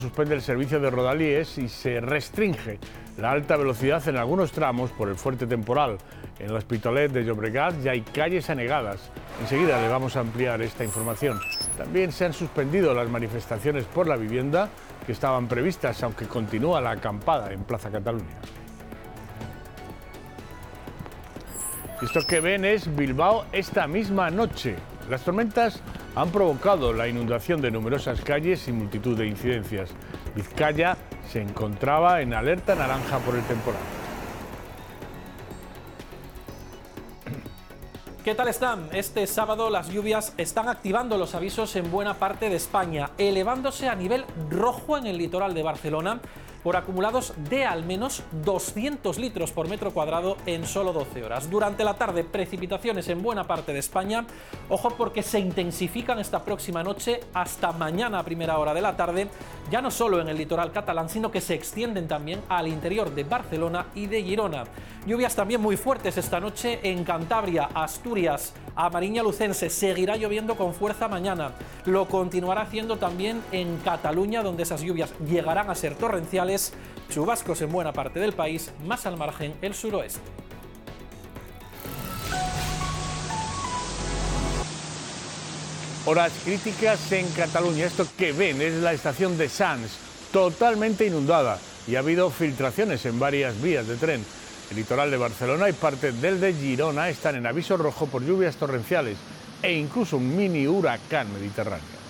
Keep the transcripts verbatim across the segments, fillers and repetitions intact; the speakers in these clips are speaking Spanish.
Suspende el servicio de rodalíes y se restringe la alta velocidad en algunos tramos por el fuerte temporal. En el Hospitalet de Llobregat ya hay calles anegadas. Enseguida le vamos a ampliar esta información. También se han suspendido las manifestaciones por la vivienda que estaban previstas, aunque continúa la acampada en Plaza Cataluña. Esto que ven es Bilbao esta misma noche. Las tormentas han provocado la inundación de numerosas calles y multitud de incidencias. Vizcaya se encontraba en alerta naranja por el temporal. ¿Qué tal están? Este sábado las lluvias están activando los avisos en buena parte de España, elevándose a nivel rojo en el litoral de Barcelona por acumulados de al menos doscientos litros por metro cuadrado en solo doce horas. Durante la tarde, precipitaciones en buena parte de España. Ojo porque se intensifican esta próxima noche hasta mañana a primera hora de la tarde, ya no solo en el litoral catalán, sino que se extienden también al interior de Barcelona y de Girona. Lluvias también muy fuertes esta noche en Cantabria, Asturias, a Mariña Lucense. Seguirá lloviendo con fuerza mañana. Lo continuará haciendo también en Cataluña, donde esas lluvias llegarán a ser torrenciales. Chubascos en buena parte del país, más al margen el suroeste. Horas críticas en Cataluña. Esto que ven es la estación de Sants, totalmente inundada, y ha habido filtraciones en varias vías de tren. El litoral de Barcelona y parte del de Girona están en aviso rojo por lluvias torrenciales e incluso un mini huracán mediterráneo.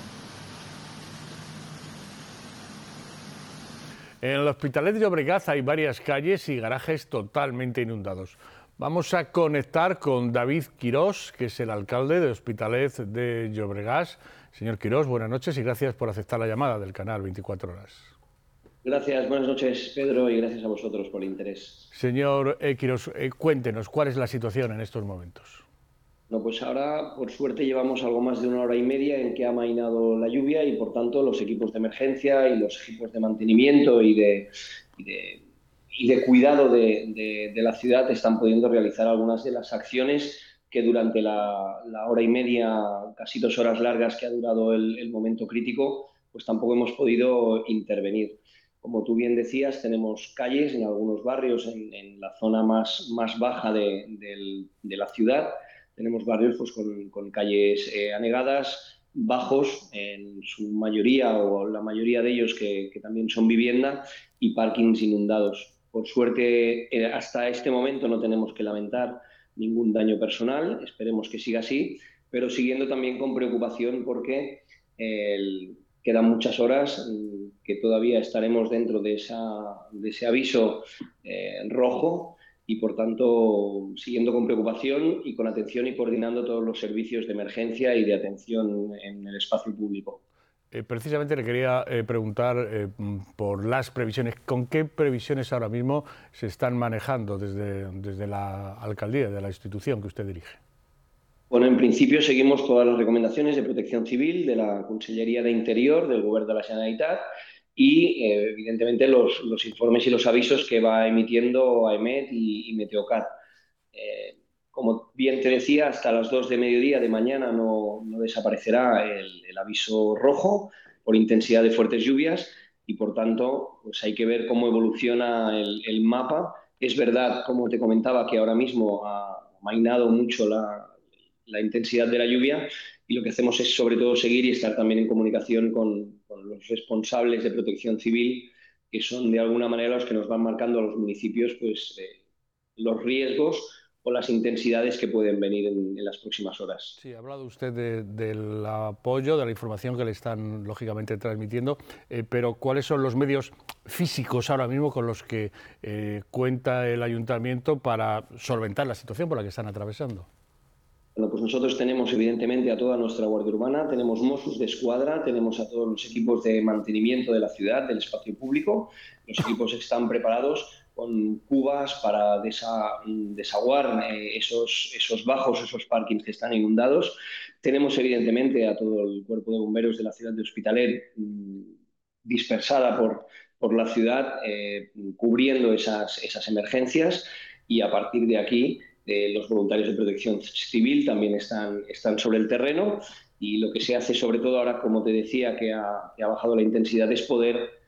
En el Hospitalet de Llobregat hay varias calles y garajes totalmente inundados. Vamos a conectar con David Quirós, que es el alcalde de Hospitalet de Llobregat. Señor Quirós, buenas noches y gracias por aceptar la llamada del canal veinticuatro horas. Gracias, buenas noches, Pedro, y gracias a vosotros por el interés. Señor eh, Quirós, eh, cuéntenos, ¿cuál es la situación en estos momentos? No, pues ahora, por suerte, llevamos algo más de una hora y media en que ha amainado la lluvia y, por tanto, los equipos de emergencia y los equipos de mantenimiento y de, y de, y de cuidado de, de, de la ciudad están pudiendo realizar algunas de las acciones que durante la, la hora y media, casi dos horas largas que ha durado el, el momento crítico, pues tampoco hemos podido intervenir. Como tú bien decías, tenemos calles en algunos barrios en, en la zona más, más baja de, de, de la ciudad. Tenemos barrios pues, con, con calles eh, anegadas, bajos en su mayoría o la mayoría de ellos que, que también son vivienda y parkings inundados. Por suerte, eh, hasta este momento no tenemos que lamentar ningún daño personal, esperemos que siga así, pero siguiendo también con preocupación porque eh, el, quedan muchas horas que todavía estaremos dentro de, esa, de ese aviso eh, rojo y, por tanto, siguiendo con preocupación y con atención y coordinando todos los servicios de emergencia y de atención en el espacio público. Eh, precisamente le quería eh, preguntar eh, por las previsiones. ¿Con qué previsiones ahora mismo se están manejando desde, desde la alcaldía, de la institución que usted dirige? Bueno, en principio seguimos todas las recomendaciones de protección civil de la Consellería de Interior, del Govern de la Generalitat y, eh, evidentemente, los, los informes y los avisos que va emitiendo AEMET y, y Meteocat. Eh, como bien te decía, hasta las dos de mediodía de mañana no, no desaparecerá el, el aviso rojo por intensidad de fuertes lluvias y, por tanto, pues hay que ver cómo evoluciona el, el mapa. Es verdad, como te comentaba, que ahora mismo ha amainado mucho la, la intensidad de la lluvia y lo que hacemos es, sobre todo, seguir y estar también en comunicación con, con los responsables de protección civil, que son de alguna manera los que nos van marcando a los municipios pues, eh, los riesgos o las intensidades que pueden venir en, en las próximas horas. Sí, ha hablado usted de, del apoyo, de la información que le están, lógicamente, transmitiendo, eh, pero ¿cuáles son los medios físicos ahora mismo con los que eh, cuenta el ayuntamiento para solventar la situación por la que están atravesando? Bueno, pues nosotros tenemos, evidentemente, a toda nuestra Guardia Urbana, tenemos Mossos de Escuadra, tenemos a todos los equipos de mantenimiento de la ciudad, del espacio público. Los equipos están preparados con cubas para desa, desaguar eh, esos, esos bajos, esos parkings que están inundados. Tenemos, evidentemente, a todo el cuerpo de bomberos de la ciudad de Hospitalet mmm, dispersada por, por la ciudad, eh, cubriendo esas, esas emergencias, y a partir de aquí Eh, los voluntarios de protección civil también están, están sobre el terreno y lo que se hace sobre todo ahora, como te decía, que ha, que ha bajado la intensidad, es poder